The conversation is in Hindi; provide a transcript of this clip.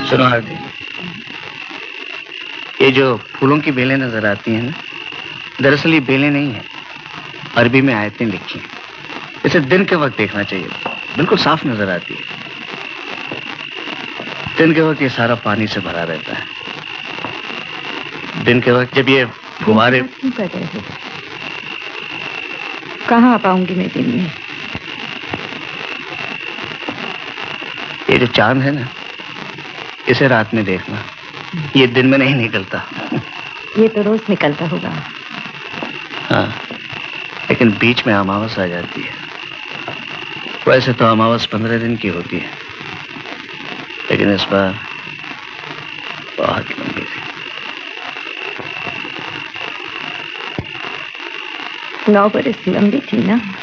सुनो आरती, ये जो फूलों की बेलें नजर आती हैं ना, दरअसल ये बेलें नहीं है, अरबी में आयतें लिखी हैं। इसे दिन के वक्त देखना चाहिए, बिल्कुल साफ नजर आती है। दिन के वक्त ये सारा पानी से भरा रहता है। दिन के वक्त जब ये फुहारे क्यों कर रहे हो? कहाँ आ पाऊंगी मैं दिन में? ये जो चांद है ना, इसे रात में देखना, ये दिन में नहीं निकलता। ये तो रोज निकलता होगा। हाँ, लेकिन बीच में अमावस आ जाती है। वैसे तो अमावस 15 दिन की होती है, लेकिन इस बार बहुत लंबी थी। 9 बरस लंबी थी ना।